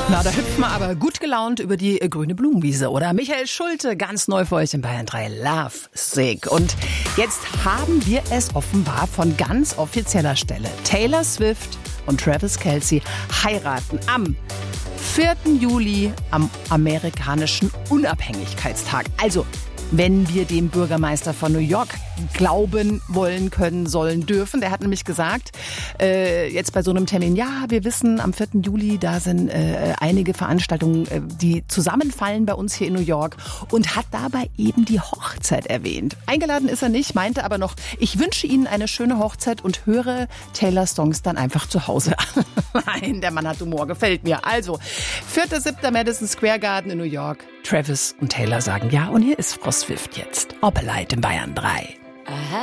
Na, da hüpfen wir aber gut gelaunt über die grüne Blumenwiese, oder? Michael Schulte, ganz neu für euch in Bayern 3, Love Sick. Und jetzt haben wir es offenbar von ganz offizieller Stelle. Taylor Swift und Travis Kelce heiraten am 4. Juli, am amerikanischen Unabhängigkeitstag. Also, wenn wir dem Bürgermeister von New York glauben wollen, können, sollen, dürfen. Der hat nämlich gesagt, jetzt bei so einem Termin, ja, wir wissen, am 4. Juli, da sind einige Veranstaltungen, die zusammenfallen bei uns hier in New York, und hat dabei eben die Hochzeit erwähnt. Eingeladen ist er nicht, meinte aber noch, ich wünsche Ihnen eine schöne Hochzeit und höre Taylors Songs dann einfach zu Hause. Nein, der Mann hat Humor, gefällt mir. Also, 4.7. Madison Square Garden in New York. Travis und Taylor sagen ja, und hier ist Frau Swift jetzt. Opelite in Bayern 3.